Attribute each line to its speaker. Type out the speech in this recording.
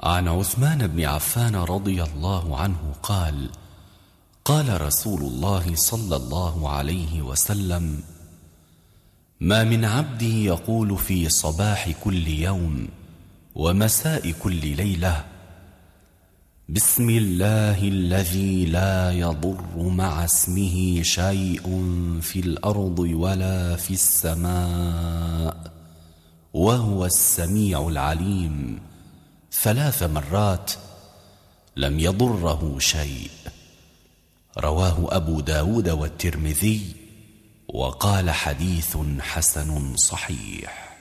Speaker 1: عن عثمان بن عفان رضي الله عنه قال: قال رسول الله صلى الله عليه وسلم: ما من عبد يقول في صباح كل يوم ومساء كل ليلة: بسم الله الذي لا يضر مع اسمه شيء في الأرض ولا في السماء وهو السميع العليم 3 مرات لم يضره شيء. رواه أبو داود والترمذي، وقال: حديث حسن صحيح.